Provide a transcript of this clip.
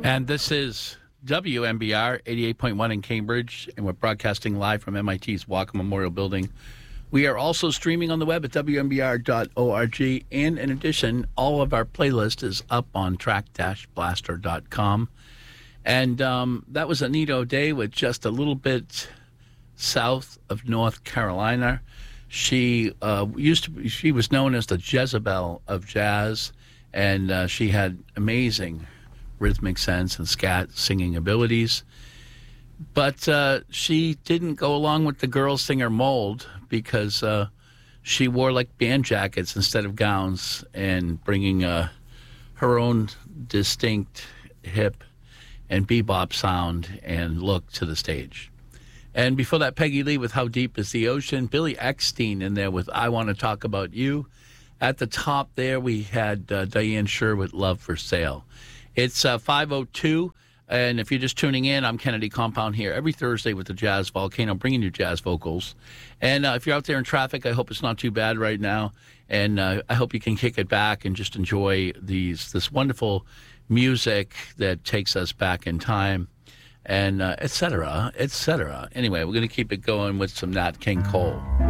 And this is WMBR 88.1 in Cambridge, and we're broadcasting live from MIT's Walker Memorial Building. We are also streaming on the web at WMBR.org, and in addition, all of our playlist is up on track-blaster.com. And that was Anita O'Day with Just a Little Bit South of North Carolina. She she was known as the Jezebel of jazz, and she had amazing rhythmic sense and scat singing abilities. But she didn't go along with the girl singer mold because she wore like band jackets instead of gowns, and bringing her own distinct hip and bebop sound and look to the stage. And before that, Peggy Lee with How Deep is the Ocean. Billy Eckstein in there with I Want to Talk About You. At the top there, we had Diane Sher with Love for Sale. It's 5:02, and if you're just tuning in, I'm Kennedy Compound here every Thursday with the Jazz Volcano, bringing you jazz vocals. And if you're out there in traffic, I hope it's not too bad right now, and I hope you can kick it back and just enjoy this wonderful music that takes us back in time, and et cetera, et cetera. Anyway, we're going to keep it going with some Nat King Cole.